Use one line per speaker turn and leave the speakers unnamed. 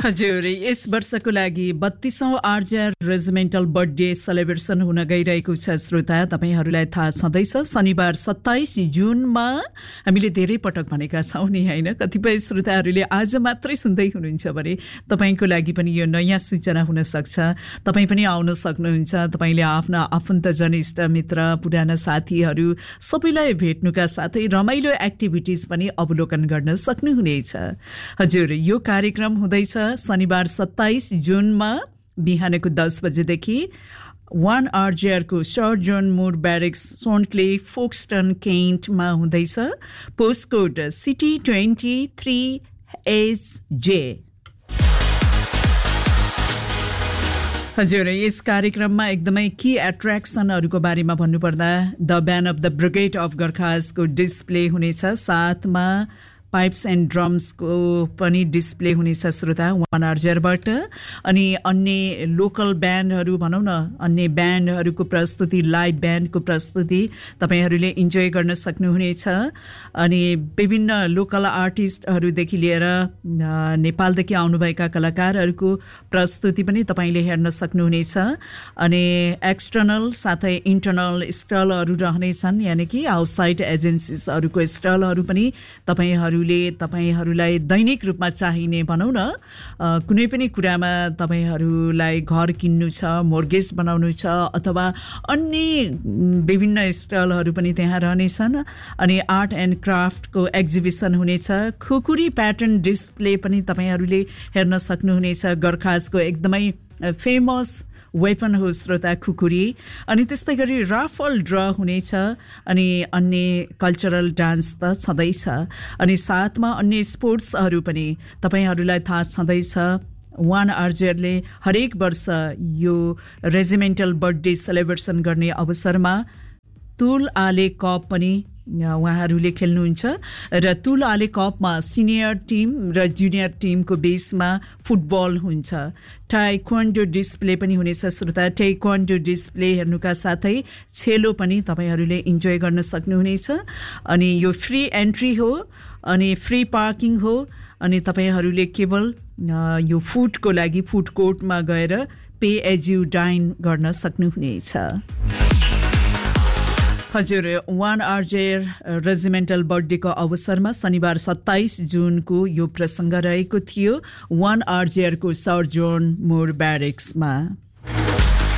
हजुर, यस वर्षको लागि 32औं आरजेआर रेजिमेन्टल बर्थडे सेलिब्रेसन हुन गइरहेको छ। श्रोता, तपाईहरूलाई थाहा छँदैछ शनिबार 27 जुनमा हामीले धेरै पटक भनेका छौँ नि, होइन? कतिपय श्रोताहरूले आज मात्रै सुन्दै हुनुहुन्छ भने तपाईँको लागि पनि यो नयाँ सूचना हुन सक्छ। तपाईँ पनि आउन सक्नुहुन्छ। तपाईँले आफ्ना आफन्तजन, इष्टमित्र, पुराना साथीहरू सबैलाई भेट्नुका साथै रमाइलो एक्टिभिटिज पनि अवलोकन गर्न सक्नुहुनेछ। हजुर, यो कार्यक्रम हुँदैछ शनिबार 27 जुनमा बिहानको 10 बजेदेखि 1 आरजेआरको सर जोन मुर ब्यारेक्स, सोनक्लेफ, फोक्सटन, केन्टमा हुँदैछ। Postcode city 23HJ। हजुर, यस कार्यक्रममा एकदमै की एट्र्याक्सनहरूको बारेमा भन्नुपर्दा the band of the brigade of गोर्खासको display हुनेछ। साथमा पाइप्स एन्ड ड्रम्सको पनि डिस्प्ले हुनेछ श्रोता 1 आरजेआरबाट। अनि अन्य लोकल ब्यान्डहरू भनौँ न, अन्य ब्यान्डहरूको प्रस्तुति, लाइभ ब्यान्डको प्रस्तुति तपाईँहरूले इन्जोय गर्न सक्नुहुनेछ। अनि विभिन्न लोकल आर्टिस्टहरूदेखि लिएर नेपालदेखि आउनुभएका कलाकारहरूको प्रस्तुति पनि तपाईँले हेर्न सक्नुहुनेछ। अनि एक्सटर्नल साथै इन्टर्नल स्टलहरू रहनेछन्, यानि कि आउटसाइड एजेन्सिजहरूको स्टलहरू पनि तपाईँहरूलाई दैनिक रूपमा चाहिने भनौँ न, कुनै पनि कुरामा तपाईँहरूलाई घर किन्नु छ, मोर्गेज बनाउनु छ, अथवा अन्य विभिन्न स्टलहरू पनि त्यहाँ रहनेछन्। अनि आर्ट एन्ड क्राफ्टको एक्जिबिसन हुनेछ। खुकुरी प्याटर्न डिस्प्ले पनि तपाईँहरूले हेर्न सक्नुहुनेछ। गोर्खासको एकदमै फेमस वेपन हो श्रोता खुकुरी। अनि त्यस्तै गरी राफल ड्र हुनेछ। अनि अन्य कल्चरल डान्स त छँदैछ। अनि साथमा अन्य स्पोर्ट्सहरू पनि तपाईँहरूलाई थाहा छँदैछ। 1 आरजेआरले हरेक वर्ष यो रेजिमेन्टल बर्थडे सेलिब्रेसन गर्ने अवसरमा तुल आले कप पनि उहाँहरूले खेल्नुहुन्छ। र तुल आले कपमा सिनियर टिम र जुनियर टिमको बेसमा फुटबल हुन्छ। टाइक्वान्डो डिस्प्ले पनि हुनेछ श्रोता। टाइक्वान्डो डिस्प्ले हेर्नुका साथै छेलो पनि तपाईँहरूले इन्जोय गर्न सक्नुहुनेछ। अनि यो फ्री एन्ट्री हो अनि फ्री पार्किङ हो। अनि तपाईँहरूले केवल यो फुडको लागि फुड कोर्टमा गएर पे एज यु डाइन गर्न सक्नुहुनेछ। हजुर, 1 आरजेआर रेजिमेन्टल बर्थडेको अवसरमा शनिबार 27 जुनको यो प्रसङ्ग रहेको थियो 1 आरजेआरको सर जोन मुर ब्यारेक्समा।